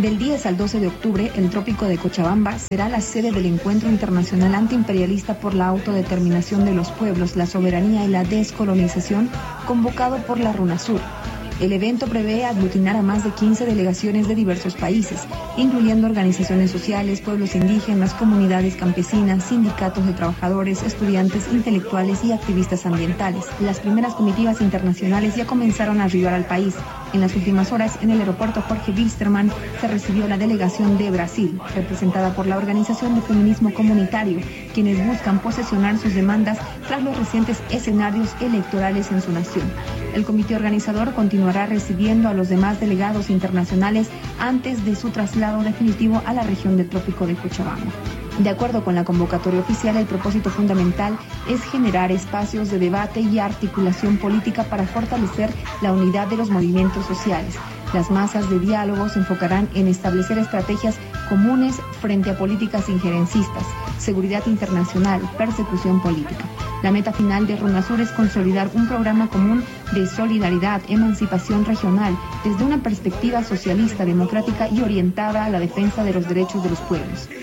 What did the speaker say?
Del 10 al 12 de octubre, el trópico de Cochabamba será la sede del Encuentro Internacional Antiimperialista por la Autodeterminación de los Pueblos, la Soberanía y la Descolonización, convocado por la RUNASUR. El evento prevé aglutinar a más de 15 delegaciones de diversos países, incluyendo organizaciones sociales, pueblos indígenas, comunidades campesinas, sindicatos de trabajadores, estudiantes, intelectuales y activistas ambientales. Las primeras comitivas internacionales ya comenzaron a arribar al país. En las últimas horas, en el aeropuerto Jorge Wilstermann, se recibió la delegación de Brasil, representada por la Organización de Feminismo Comunitario, quienes buscan posesionar sus demandas tras los recientes escenarios electorales en su nación. El comité organizador continuará recibiendo a los demás delegados internacionales antes de su traslado definitivo a la región del Trópico de Cochabamba. De acuerdo con la convocatoria oficial, el propósito fundamental es generar espacios de debate y articulación política para fortalecer la unidad de los movimientos sociales. Las mesas de diálogo se enfocarán en establecer estrategias comunes frente a políticas injerencistas, seguridad internacional, persecución política. La meta final de RUNASUR es consolidar un programa común de solidaridad, emancipación regional, desde una perspectiva socialista, democrática y orientada a la defensa de los derechos de los pueblos.